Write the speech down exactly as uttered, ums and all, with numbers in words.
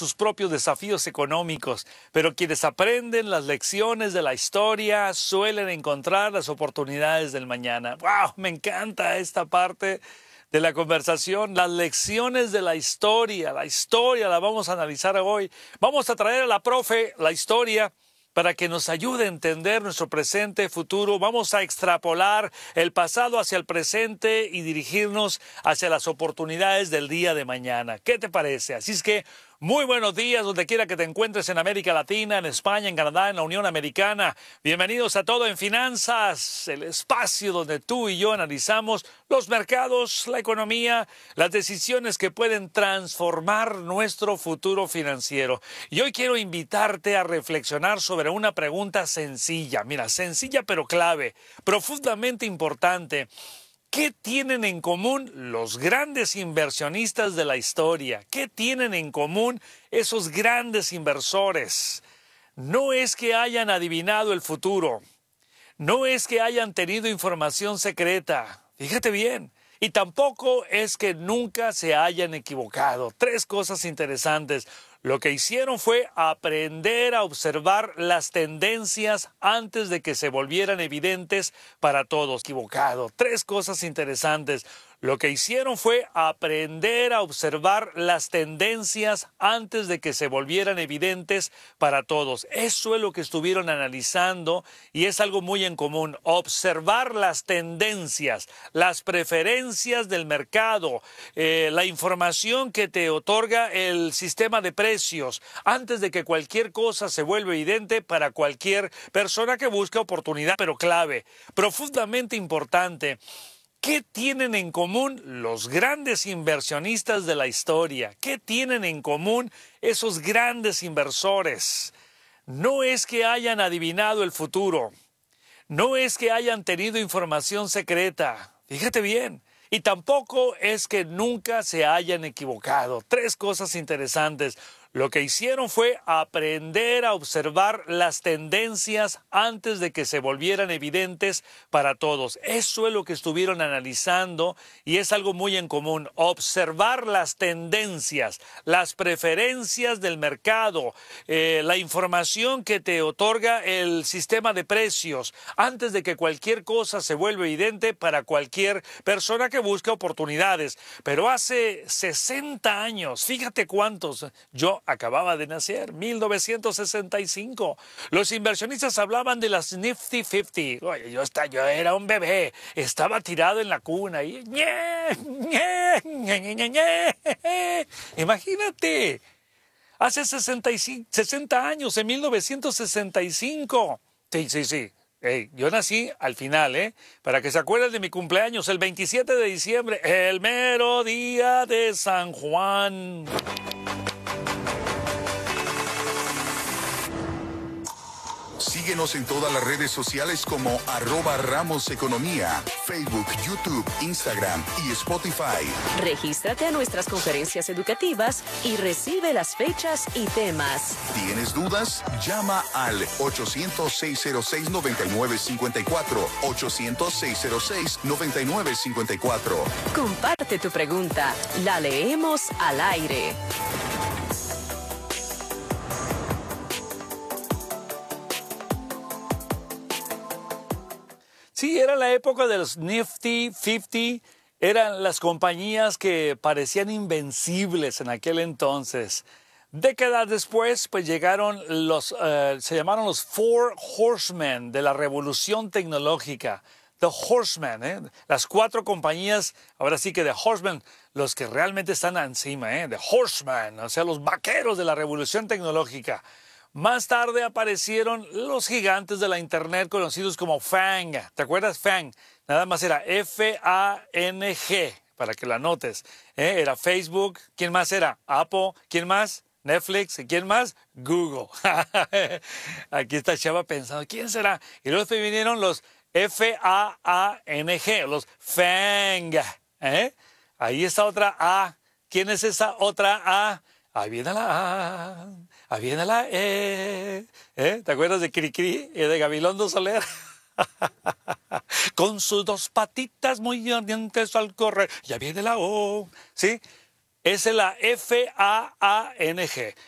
sus propios desafíos económicos, pero quienes aprenden las lecciones de la historia suelen encontrar las oportunidades del mañana. ¡Wow! Me encanta esta parte de la conversación, las lecciones de la historia. La historia la vamos a analizar hoy. Vamos a traer a la profe la historia para que nos ayude a entender nuestro presente, futuro. Vamos a extrapolar el pasado hacia el presente y dirigirnos hacia las oportunidades del día de mañana. ¿Qué te parece? Así es que muy buenos días, donde quiera que te encuentres en América Latina, en España, en Canadá, en la Unión Americana. Bienvenidos a Todo en Finanzas, el espacio donde tú y yo analizamos los mercados, la economía, las decisiones que pueden transformar nuestro futuro financiero. Y hoy quiero invitarte a reflexionar sobre una pregunta sencilla, mira, sencilla pero clave, profundamente importante. ¿Qué tienen en común los grandes inversionistas de la historia? ¿Qué tienen en común esos grandes inversores? No es que hayan adivinado el futuro, no es que hayan tenido información secreta, fíjate bien, y tampoco es que nunca se hayan equivocado. Tres cosas interesantes. Lo que hicieron fue aprender a observar las tendencias antes de que se volvieran evidentes para todos. Equivocado. Tres cosas interesantes. Lo que hicieron fue aprender a observar las tendencias antes de que se volvieran evidentes para todos. Eso es lo que estuvieron analizando y es algo muy en común. Observar las tendencias, las preferencias del mercado, eh, la información que te otorga el sistema de precios antes de que cualquier cosa se vuelva evidente para cualquier persona que busque oportunidad, pero clave, profundamente importante. ¿Qué tienen en común los grandes inversionistas de la historia? ¿Qué tienen en común esos grandes inversores? No es que hayan adivinado el futuro, no es que hayan tenido información secreta, fíjate bien, y tampoco es que nunca se hayan equivocado. Tres cosas interesantes. Lo que hicieron fue aprender a observar las tendencias antes de que se volvieran evidentes para todos. Eso es lo que estuvieron analizando y es algo muy en común. Observar las tendencias, las preferencias del mercado, eh, la información que te otorga el sistema de precios antes de que cualquier cosa se vuelva evidente para cualquier persona que busque oportunidades. Pero hace sesenta años, fíjate cuántos, yo acababa de nacer, mil novecientos sesenta y cinco. Los inversionistas hablaban de las Nifty cincuenta. Oye, yo, está, yo era un bebé, estaba tirado en la cuna y... ¡ñe! ¡ñe! ¡ñe! ¡ñe! ¡ñe! Imagínate, hace sesenta, y cinco, sesenta años, en mil novecientos sesenta y cinco. Sí, sí, sí. Hey, yo nací al final, ¿eh? Para que se acuerden de mi cumpleaños, el veintisiete de diciembre, el mero día de San Juan. Síguenos en todas las redes sociales como arroba Ramos Economía, Facebook, YouTube, Instagram y Spotify. Regístrate a nuestras conferencias educativas y recibe las fechas y temas. ¿Tienes dudas? Llama al ochocientos, seiscientos seis, noventa y nueve cincuenta y cuatro, ochocientos, seiscientos seis, noventa y nueve cincuenta y cuatro. Comparte tu pregunta, la leemos al aire. Sí, era la época de los Nifty cincuenta, eran las compañías que parecían invencibles en aquel entonces. Décadas después, pues llegaron los, uh, se llamaron los Four Horsemen de la revolución tecnológica. The Horsemen, ¿eh? Las cuatro compañías, ahora sí que The Horsemen, los que realmente están encima, ¿eh? The Horsemen, o sea, los vaqueros de la revolución tecnológica. Más tarde aparecieron los gigantes de la Internet conocidos como FANG. ¿Te acuerdas? FANG. Nada más era F A N G, para que lo anotes. ¿Eh? Era Facebook. ¿Quién más era? Apple. ¿Quién más? Netflix. ¿Y quién más? Google. Aquí está Chava pensando, ¿quién será? Y luego vinieron los F A A N G, los FANG. ¿Eh? Ahí está otra A. ¿Quién es esa otra A? Ahí viene la A, ahí viene la E. ¿Eh? ¿Te acuerdas de Cricri y de Gabilondo Soler? Con sus dos patitas muy ardientes al correr. Ya viene la O. ¿Sí? Esa es la F A A N G.